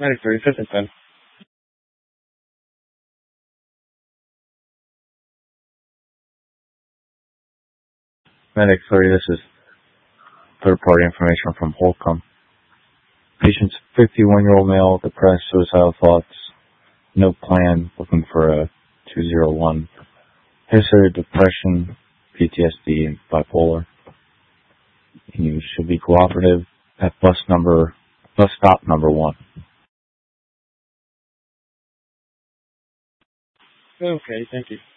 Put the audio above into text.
Medic 35th and 10. Medic 30, this is third-party information from Holcomb. Patient's 51-year-old male, depressed, suicidal thoughts, no plan, looking for a 201. History of depression, PTSD, and bipolar. And you should be cooperative at bus stop number 1. Okay, thank you.